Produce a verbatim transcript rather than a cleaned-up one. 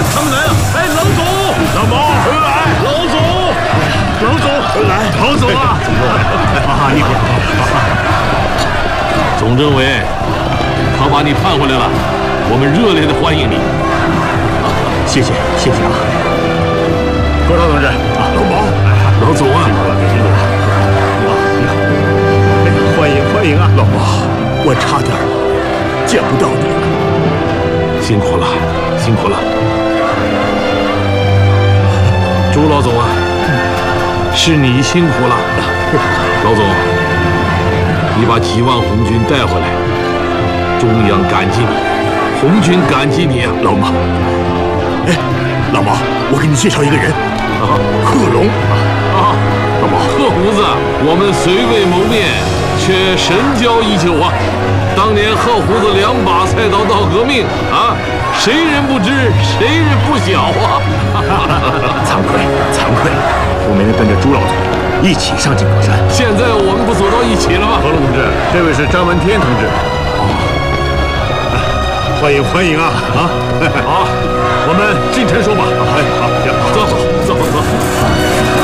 他们来了！哎，老总， 老毛回来， 老总，老总回来， 老总啊！ 啊，你好， 总政委，他把你盼回来了，我们热烈的欢迎你。 谢谢，谢谢啊，郭超同志啊，老毛， 老总啊， 辛苦了，辛苦了。你好，你好，哎，欢迎欢迎啊，老毛，我差点见不到你了， 辛苦了，辛苦了。朱老总啊，是你辛苦了。老总，你把几万红军带回来，中央感激你，红军感激你啊， 老毛。哎，老毛，我给你介绍一个人，啊，贺龙啊，老毛， 贺胡子，我们虽未谋面，却深交已久啊。当年贺胡子两把菜刀闹革命啊，谁人不知，谁人不晓啊！ 惭愧惭愧，我没能跟着朱老总一起上井冈山。 现在我们不走到一起了吗？ 何龙同志，这位是张文天同志。哦，欢迎欢迎啊啊！好，我们进城说吧。哎，好，行， 走。